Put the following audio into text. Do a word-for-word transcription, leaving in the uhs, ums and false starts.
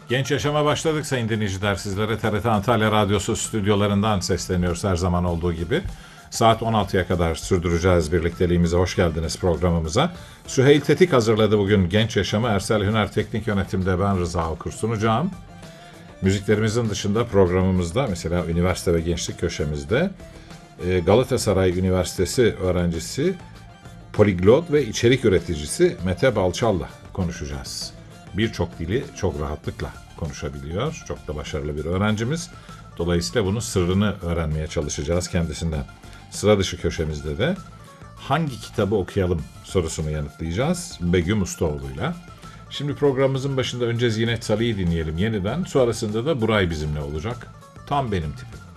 Genç Yaşam'a başladık sayın dinleyiciler. Sizlere T R T Antalya Radyosu stüdyolarından sesleniyoruz her zaman olduğu gibi. Saat on altıya kadar sürdüreceğiz birlikteliğimize. Hoş geldiniz programımıza. Süheyl Tetik hazırladı bugün Genç Yaşam'ı. Ersel Hüner Teknik Yönetim'de ben Rıza Okur sunacağım. Müziklerimizin dışında programımızda mesela üniversite ve gençlik köşemizde Galatasaray Üniversitesi öğrencisi, poliglot ve içerik üreticisi Mete Balçal'la konuşacağız. Birçok dili çok rahatlıkla konuşabiliyor. Çok da başarılı bir öğrencimiz. Dolayısıyla bunun sırrını öğrenmeye çalışacağız kendisinden. Sıra dışı köşemizde de hangi kitabı okuyalım sorusunu yanıtlayacağız Begüm Ustaoğlu'yla. Şimdi programımızın başında önce Zinet Salih'i dinleyelim yeniden. Sonrasında da Buray bizimle olacak. Tam benim tipim.